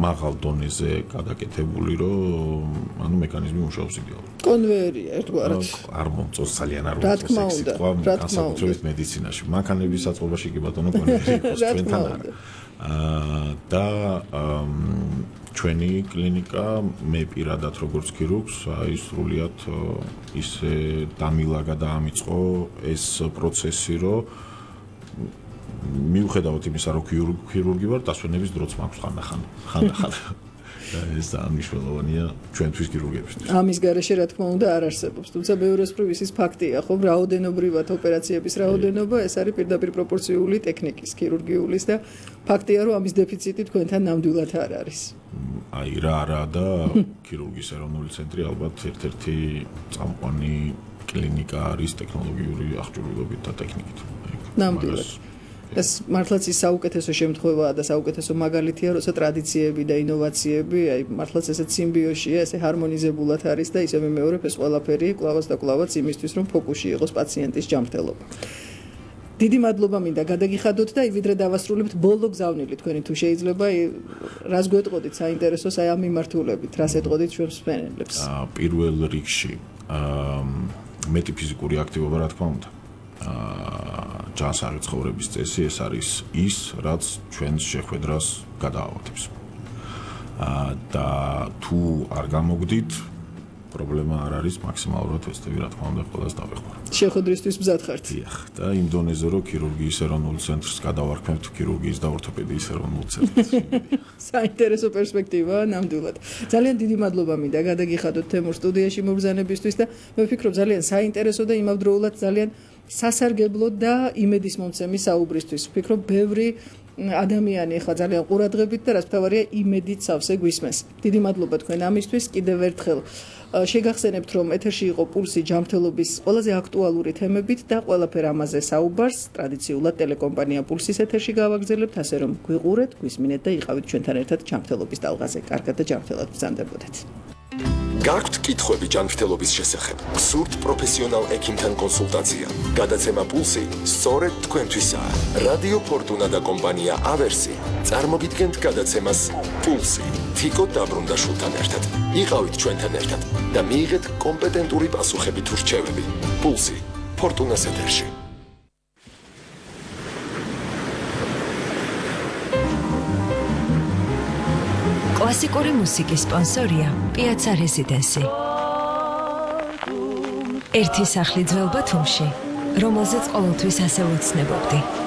მაღალ დონეზე გადაკეთებული, რომ ანუ მექანიზმი მუშაობს იდეალურად. კონვეიერია ერთგვარად. არ მომწონს ძალიან არ მომწონს ეს სიტყვა, განსაკუთრებით მედიცინაში. მანქანების საწყობაში კი ბატონო კონვეიერი იყოს ჩვენთან არა. და ჩვენი კლინიკა მე პირადად როგორც ქირურგს აი სრულიად ისე დამილაგა და ამიწყო ეს პროცესი, რომ მიუხედავად იმისა, რომ ქირურგი ვარ, დასვენების დროც მაქვს ხანდახან. ეს მნიშვნელოვანია ჩვენთვის ქირურგებისთვის. ამის გარეშე რა თქმა უნდა არ არსებობს, თუმცა ბევრს მხრივ ის ფაქტია, ხო, რაოდენობრივად ოპერაციების რაოდენობა ეს არის პირდაპირ პროპორციული ტექნიკის, ქირურგიულის და ფაქტია, რომ ამის დეფიციტი თქვენთან ნამდვილად არ არის. აი რა არა და ქირურგიის ეროვნული ცენტრი ალბათ ერთ-ერთი წამყვანი კლინიკა არის ტექნოლოგიური აღჭურვილობით და ტექნიკით. ნამდვილად. ეს მართლაც ის საუკეთესო შემთხვევაა და საუკეთესო მაგალითია, როცა ტრადიციები და ინოვაციები, აი მართლაც ესეც სიმბიოზია, ესე ჰარმონიზებულად არის და ისე მიმეორებ ეს ყველაფერი კლავაც და კლავაც იმისთვის, რომ ფოკუსში იყოს პაციენტის ჯანმრთელობა. დიდი მადლობა მინდა გადაგიხადოთ და ვიდრე დავასრულებთ ბოლო გზავნილი თქვენი თუ შეიძლება, რას გვეტყოდით საინტერესოს აი ამ მიმართულებით, რას ეტყოდით ჩვენს მსმენელებს? პირველ რიგში მეტი ფიზიკური აქტივობა რა თქმა უნდა. ჯანსაღი ცხოვრების წესი ეს არის ის, რაც ჩვენს შეხვედრას გადაავადებს. და თუ არ გამოგდით, პრობლემა არ არის, მაქსიმალურად ვესტები რა თქმა უნდა ყველას დავეხმარ. შეხვედრისთვის მზად ხართ? დიახ, და იმ დონეზე რომ ქირურგიის ეროვნულ ცენტრს გადავარქმევთ ქირურგიის და ორთოპედიის ეროვნულ ცენტრს. საინტერესო პერსპექტივაა ნამდვილად. ძალიან დიდი მადლობა მინდა გადაგიხადოთ თემურ სტუდიაში მობრძანებისთვის და მე ვფიქრობ ძალიან საინტერესო და იმავდროულად ძალიან სასარგებლო და იმედის მომცემი საუბრისთვის. ვფიქრობ ბევრი ადამიანი ახლა ძალიან ყურადღებით და რაც მთავარია იმედით სავსე გვისმენს. დიდი მადლობა თქვენ ამისთვის. კიდევ ერთხელ შეგახსენებთ, რომ ეთერში იყო პულსი ჯანმრთელობის ყველაზე აქტუალური თემებით და ყველაფერ ამაზე საუბარს ტრადიციულად ტელეკომპანია პულსის ეთერში გავაგზავნებთ, ასე რომ გვიყურეთ, გვისმინეთ და იყავით ჩვენთან ერთად ჯანმრთელობის ტალღაზე. კარგად და ჯანმრთელად ბრძანდებოდეთ. გაქვთ კითხვები ჯანმრთელობის შესახებ? გსურთ პროფესიონალ ექიმთან კონსულტაცია? გადაცემა პულსი სწორედ თქვენთვისაა. რადიო ფორტუნა და კომპანია ავერსი წარმოგიდგენთ გადაცემას პულსი. თიკო დაბრუნდაშვილთან ერთად. იყავით ჩვენთან ერთად და მიიღეთ კომპეტენტური პასუხები თუ რჩევები. პულსი ფორტუნას ეთერში. კლასიკური მუსიკის სპონსორია პიაცა რეზიდენსი. ერთი სახლი ძველ ბათუმში, რომელზეც ყოველთვის ასე ვუცნებობდი.